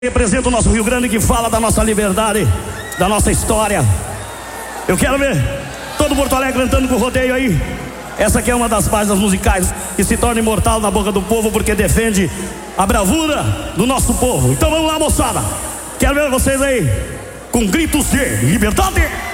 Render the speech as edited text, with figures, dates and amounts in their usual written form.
Representa o nosso Rio Grande, que fala da nossa liberdade, da nossa história. Eu quero ver todo Porto Alegre cantando com o rodeio aí. Essa aqui é uma das páginas musicais que se torna imortal na boca do povo, porque defende a bravura do nosso povo. Então vamos lá, moçada. Quero ver vocês aí com gritos de liberdade.